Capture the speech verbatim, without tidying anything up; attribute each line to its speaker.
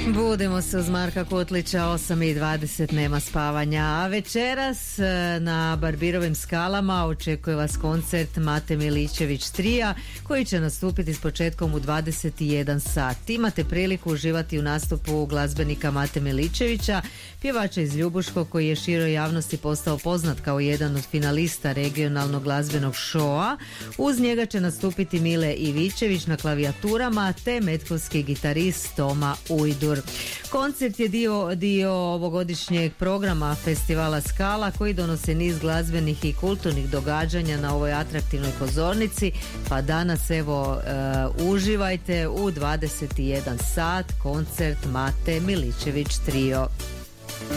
Speaker 1: Budemo se uz Marka Kutlića, osam i dvadeset, nema spavanja. A večeras na Barbirovim skalama očekuje vas koncert Mate Miličević trija koji će nastupiti s početkom u dvadeset jedan sat. Imate priliku uživati u nastupu glazbenika Mate Miličevića, pjevača iz Ljubuškog koji je široj javnosti postao poznat kao jedan od finalista regionalnog glazbenog šoa. Uz njega će nastupiti Mile Ivičević na klavijaturama te metkovski gitarist Toma Ujdur. Koncert je dio, dio ovogodišnjeg programa festivala Skala koji donose niz glazbenih i kulturnih događanja na ovoj atraktivnoj pozornici, pa danas evo uh, uživajte u dvadeset jedan sat koncert Mate Miličević trio.